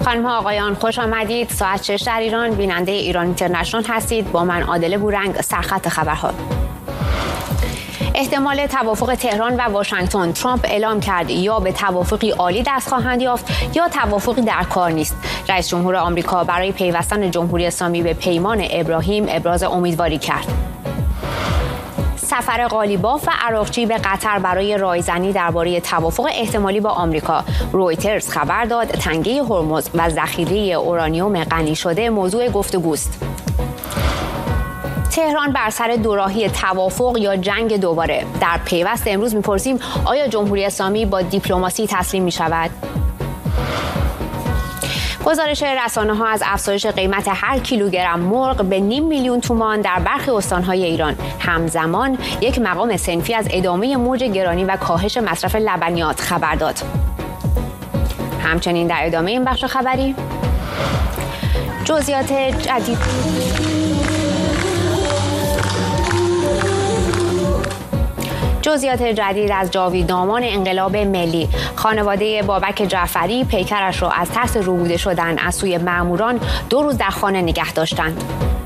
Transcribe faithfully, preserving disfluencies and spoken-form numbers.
خانم ها آقایان خوش آمدید. ساعت شش در ایران، بیننده ایران اینترنشنال هستید. با من عادله بورنگ. سرخط خبرها. احتمال توافق تهران و واشنگتن. ترامپ اعلام کرد یا به توافقی عالی دست خواهند یافت یا توافقی در کار نیست. رئیس جمهور آمریکا برای پیوستن جمهوری اسلامی به پیمان ابراهیم ابراز امیدواری کرد. سفر قالیباف و عراقچی به قطر برای رایزنی درباره توافق احتمالی با آمریکا. رویترز خبر داد تنگه هرمز و ذخیره اورانیوم غنی شده موضوع گفتگوست. تهران بر سر دوراهی توافق یا جنگ دوباره. در پیوست امروز میپرسیم آیا جمهوری اسلامی با دیپلماسی تسلیم میشود؟ گزارش رسانه‌ها از افزایش قیمت هر کیلوگرم مرغ به نیم میلیون تومان در برخی استان‌های ایران. همزمان یک مقام صنفی از ادامه موج گرانی و کاهش مصرف لبنیات خبر داد. همچنین در ادامه این بخش خبری جزئیات جدید جزئیات جدید از جاویدنامان انقلاب ملی. خانواده بابک جعفری پیکرش را از ترس ربوده شدن از سوی ماموران دو روز در خانه نگه داشتند.